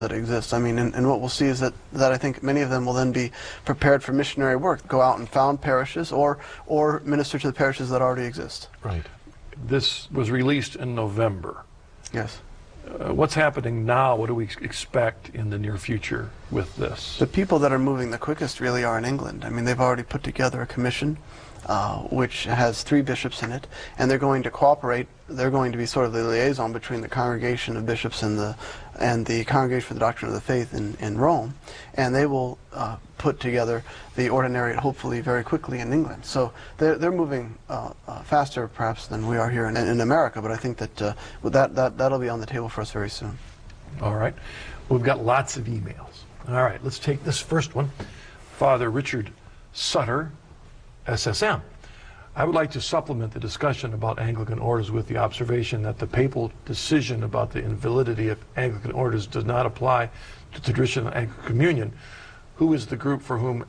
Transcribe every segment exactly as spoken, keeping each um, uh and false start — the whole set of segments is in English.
that exist. I mean, and, and what we'll see is that, that I think many of them will then be prepared for missionary work, go out and found parishes or, or minister to the parishes that already exist. Right. This was released in November. Yes. Uh, what's happening now? What do we expect in the near future with this? The people that are moving the quickest really are in England. I mean, they've already put together a commission uh, which has three bishops in it, and they're going to cooperate. They're going to be sort of the liaison between the congregation of bishops and the and the Congregation for the Doctrine of the Faith in, in Rome, and they will uh, put together the ordinariate hopefully very quickly in England. So they're, they're moving uh, uh, faster perhaps than we are here in, in America, but I think that, uh, with that, that that'll be on the table for us very soon. All right. We've got lots of emails. All right, let's take this first one. Father Richard Sutter, S S M. I would like to supplement the discussion about Anglican orders with the observation that the papal decision about the invalidity of Anglican orders does not apply to traditional Anglican communion. Who is the group for whom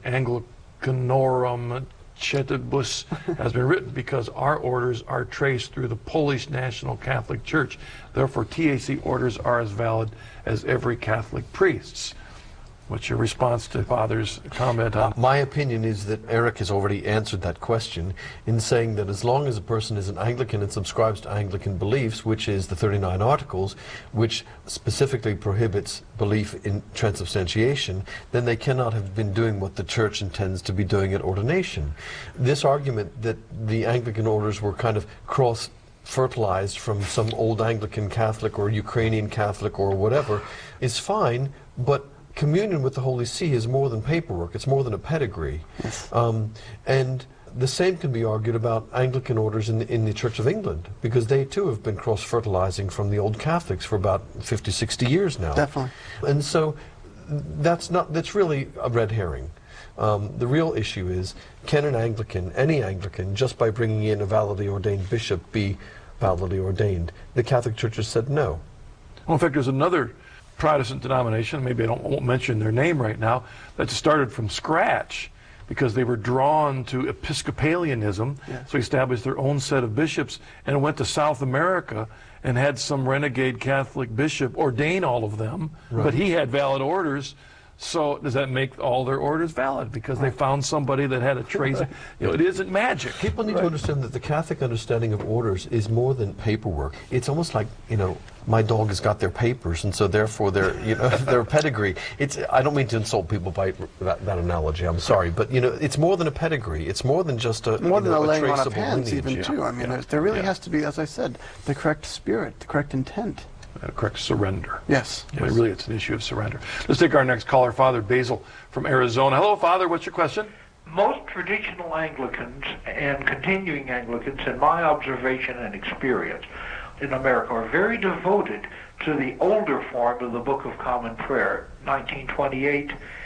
Anglicanorum Cetibus has been written? Because our orders are traced through the Polish National Catholic Church. Therefore, T A C orders are as valid as every Catholic priest's. What's your response to Father's comment on? Uh, my opinion is that Eric has already answered that question in saying that as long as a person is an Anglican and subscribes to Anglican beliefs, which is the thirty-nine Articles, which specifically prohibits belief in transubstantiation, then they cannot have been doing what the Church intends to be doing at ordination. This argument that the Anglican orders were kind of cross fertilized from some old Anglican Catholic or Ukrainian Catholic or whatever is fine, but communion with the Holy See is more than paperwork. It's more than a pedigree. Yes. Um, and the same can be argued about Anglican orders in the, in the Church of England, because they too have been cross-fertilizing from the old Catholics for about fifty, sixty years now. Definitely. And so that's not, that's really a red herring. Um, the real issue is, can an Anglican, any Anglican, just by bringing in a validly ordained bishop, be validly ordained? The Catholic Church has said no. Well, in fact, there's another Protestant denomination, maybe I don't, won't mention their name right now, that started from scratch because they were drawn to Episcopalianism, yes. So established their own set of bishops and went to South America and had some renegade Catholic bishop ordain all of them, right. But he had valid orders. So does that make all their orders valid? Because they found somebody that had a trace. You know, it isn't magic. People need right. to understand that the Catholic understanding of orders is more than paperwork. It's almost like, you know, my dog has got their papers, and so therefore their, you know, their pedigree. It's. I don't mean to insult people by that, that analogy. I'm sorry, but you know, it's more than a pedigree. It's more than just a more you than know, a laying on of traceable hands, lineage. even Yeah. too. I mean, Yeah. there, there really Yeah. has to be, as I said, the correct spirit, the correct intent. Uh, correct surrender. Yes. Yeah, yes. really, it's an issue of surrender. Let's take our next caller, Father Basil from Arizona. Hello, Father. What's your question? Most traditional Anglicans and continuing Anglicans, in my observation and experience in America, are very devoted to the older form of the Book of Common Prayer, nineteen twenty-eight,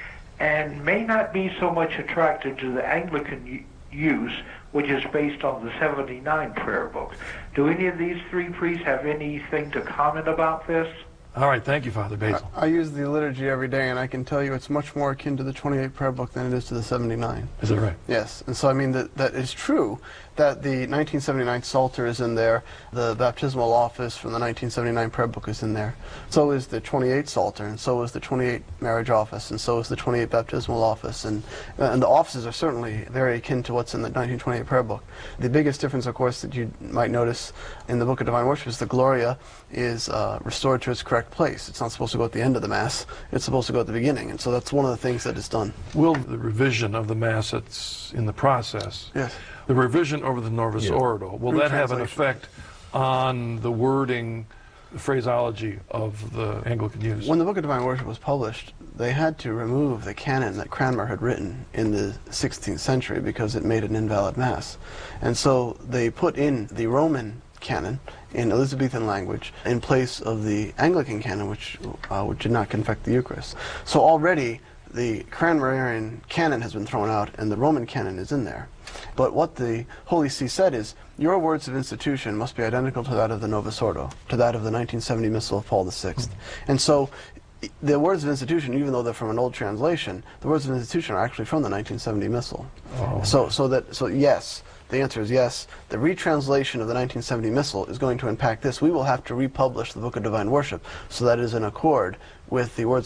and may not be so much attracted to the Anglican use, which is based on the seventy-nine prayer book. Do any of these three priests have anything to comment about this? All right, thank you, Father Basil. I, I use the liturgy every day, and I can tell you it's much more akin to the twenty-eight prayer book than it is to the seventy-nine. Is that right? Yes, and so I mean that that is true that the nineteen seventy-nine Psalter is in there, the baptismal office from the nineteen seventy-nine prayer book is in there. So is the twenty-eight Psalter, and so is the twenty-eight marriage office, and so is the twenty-eight baptismal office, and and the offices are certainly very akin to what's in the nineteen twenty-eight prayer book. The biggest difference, of course, that you might notice in the Book of Divine Worship is the Gloria is uh, restored to its correct place. It's not supposed to go at the end of the Mass. It's supposed to go at the beginning, and so that's one of the things that is done. Will the revision of the Mass that's in the process, Yes. the revision over the Novus Yeah. Ordo, will that have an Retranslation. effect on the wording, the phraseology of the Anglican use? When the Book of Divine Worship was published, they had to remove the canon that Cranmer had written in the sixteenth century because it made an invalid Mass. And so they put in the Roman canon in Elizabethan language in place of the Anglican canon, which, uh, which did not confect the Eucharist. So already the Cranmerian canon has been thrown out and the Roman canon is in there. But what the Holy See said is, your words of institution must be identical to that of the Novus Ordo, to that of the nineteen seventy Missal of Paul the Sixth. And so the words of institution, even though they're from an old translation, the words of institution are actually from the nineteen seventy Missal. Oh. So, so that, so yes, the answer is yes. The retranslation of the nineteen seventy Missal is going to impact this. We will have to republish the Book of Divine Worship so that it is in accord with the word